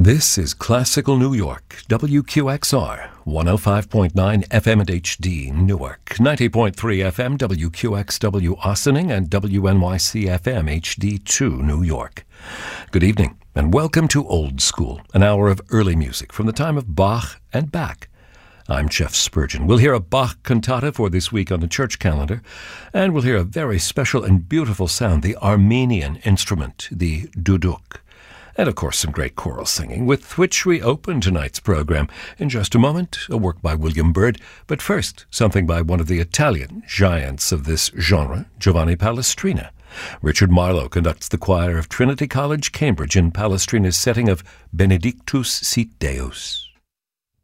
This is Classical New York, WQXR, 105.9 FM and HD, Newark, 90.3 FM, WQXW, Ossining, and WNYC FM, HD2, New York. Good evening, and welcome to Old School, an hour of early music from the time of Bach and Bach. I'm Jeff Spurgeon. We'll hear a Bach cantata for this week on the church calendar, and we'll hear a very special and beautiful sound, the Armenian instrument, the duduk. And, of course, some great choral singing, with which we open tonight's program. In just a moment, a work by William Byrd, but first, something by one of the Italian giants of this genre, Giovanni Palestrina. Richard Marlowe conducts the choir of Trinity College, Cambridge, in Palestrina's setting of Benedictus Sit Deus.